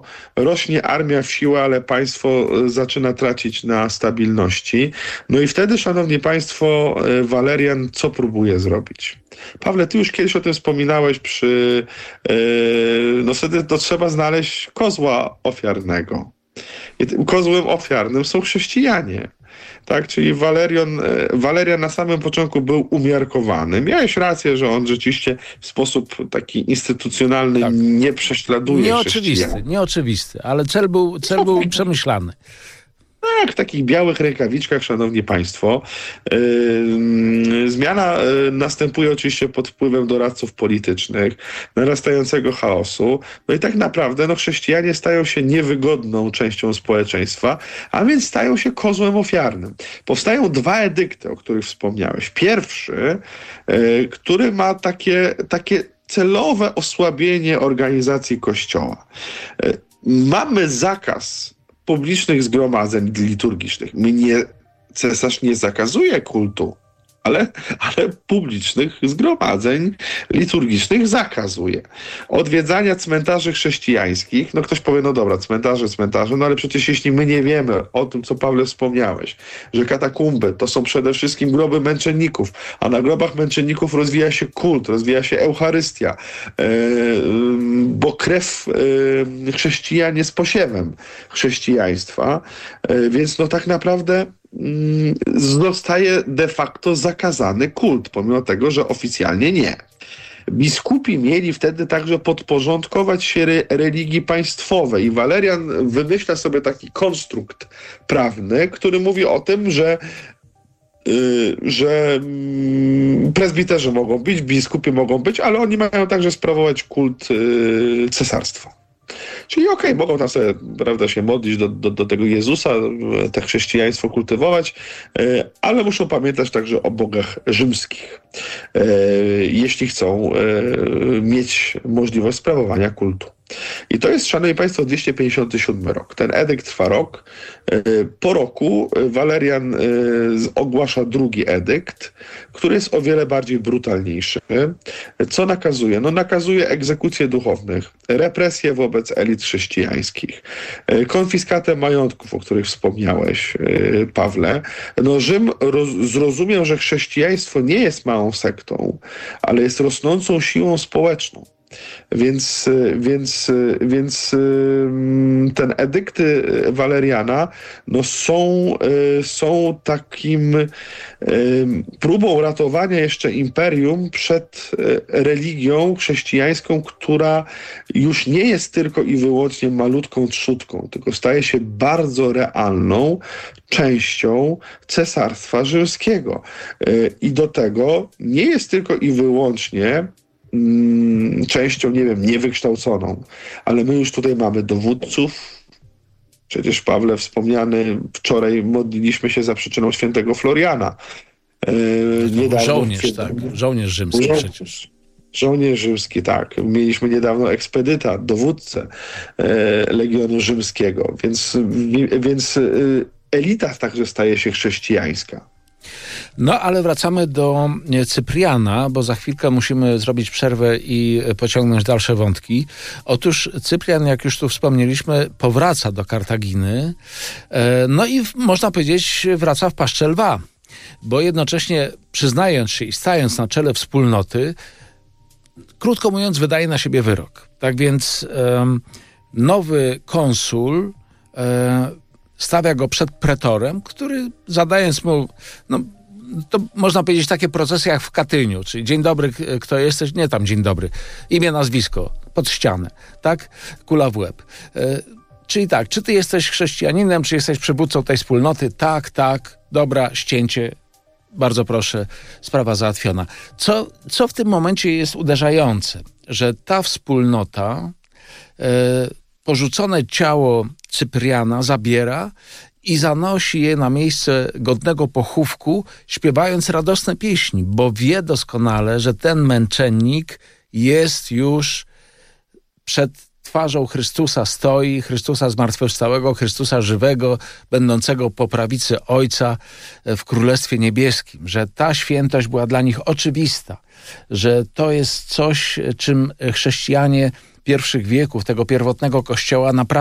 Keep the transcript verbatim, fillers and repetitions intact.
rośnie armia w siłę, ale państwo zaczyna tracić na stabilności. No i wtedy, szanowni państwo, Walerian co próbuje zrobić? Pawle, ty już kiedyś o tym wspominałeś przy... No wtedy to trzeba znaleźć kozła ofiarnego. I tym kozłem ofiarnym są chrześcijanie. Tak, czyli Walerian, Walerian na samym początku był umiarkowany. Miałeś rację, że on rzeczywiście w sposób taki instytucjonalny tak. nie prześladuje Nieoczywisty, chrześcijan. nieoczywisty, ale cel był, cel był przemyślany. Tak, w takich białych rękawiczkach, szanowni państwo. Yy, zmiana yy, następuje oczywiście pod wpływem doradców politycznych, narastającego chaosu. No i tak naprawdę no, chrześcijanie stają się niewygodną częścią społeczeństwa, a więc stają się kozłem ofiarnym. Powstają dwa edykty, o których wspomniałeś. Pierwszy, yy, który ma takie, takie celowe osłabienie organizacji Kościoła. Yy, mamy zakaz publicznych zgromadzeń liturgicznych. My nie, cesarz nie zakazuje kultu, ale, ale publicznych zgromadzeń liturgicznych zakazuje. Odwiedzania cmentarzy chrześcijańskich, no ktoś powie, no dobra, cmentarze, cmentarze, no ale przecież jeśli my nie wiemy o tym, co Pawle wspomniałeś, że katakumby to są przede wszystkim groby męczenników, a na grobach męczenników rozwija się kult, rozwija się Eucharystia, yy, bo krew yy, chrześcijan jest posiewem chrześcijaństwa, yy, więc no tak naprawdę zostaje de facto zakazany kult, pomimo tego, że oficjalnie nie. Biskupi mieli wtedy także podporządkować się re- religii państwowej i Walerian wymyśla sobie taki konstrukt prawny, który mówi o tym, że Yy, że yy, prezbiterzy mogą być, biskupi mogą być, ale oni mają także sprawować kult yy, cesarstwa. Czyli okej, okay, mogą tam sobie, prawda, się modlić do, do, do tego Jezusa, te chrześcijaństwo kultywować, yy, ale muszą pamiętać także o bogach rzymskich, yy, jeśli chcą yy, mieć możliwość sprawowania kultu. I to jest, szanowni państwo, dwieście pięćdziesiąty siódmy rok. Ten edykt trwa rok. Po roku Walerian ogłasza drugi edykt, który jest o wiele bardziej brutalniejszy. Co nakazuje? No nakazuje egzekucje duchownych, represje wobec elit chrześcijańskich, konfiskatę majątków, o których wspomniałeś, Pawle. No Rzym roz, zrozumiał, że chrześcijaństwo nie jest małą sektą, ale jest rosnącą siłą społeczną. Więc, więc, więc ten edykty Waleriana no są, są takim próbą ratowania jeszcze imperium przed religią chrześcijańską, która już nie jest tylko i wyłącznie malutką trzutką, tylko staje się bardzo realną częścią Cesarstwa Rzymskiego. I do tego nie jest tylko i wyłącznie częścią, nie wiem, niewykształconą, ale my już tutaj mamy dowódców. Przecież, Pawle, wspomniany wczoraj modliliśmy się za przyczyną świętego Floriana. Yy, niedawno, żołnierz, tak. Żołnierz rzymski żo- przecież. Żołnierz rzymski, tak. Mieliśmy niedawno ekspedyta, dowódcę e, Legionu Rzymskiego, więc, więc e, elita także staje się chrześcijańska. No, ale wracamy do Cypriana, bo za chwilkę musimy zrobić przerwę i pociągnąć dalsze wątki. Otóż Cyprian, jak już tu wspomnieliśmy, powraca do Kartaginy, no i można powiedzieć wraca w paszczę lwa, bo jednocześnie przyznając się i stając na czele wspólnoty, krótko mówiąc, wydaje na siebie wyrok. Tak więc um, nowy konsul um, stawia go przed pretorem, który zadając mu, no to można powiedzieć takie procesy jak w Katyniu, czyli dzień dobry, kto jesteś? Nie tam dzień dobry. Imię, nazwisko, pod ścianę, tak? Kula w łeb. E, czyli tak, czy ty jesteś chrześcijaninem, czy jesteś przywódcą tej wspólnoty? Tak, tak, dobra, ścięcie, bardzo proszę, sprawa załatwiona. Co, co w tym momencie jest uderzające? Że ta wspólnota e, porzucone ciało Cypriana zabiera i zanosi je na miejsce godnego pochówku, śpiewając radosne pieśni, bo wie doskonale, że ten męczennik jest już przed twarzą Chrystusa, stoi, Chrystusa zmartwychwstałego, Chrystusa żywego, będącego po prawicy Ojca w Królestwie Niebieskim, że ta świętość była dla nich oczywista, że to jest coś, czym chrześcijanie pierwszych wieków, tego pierwotnego kościoła, naprawdę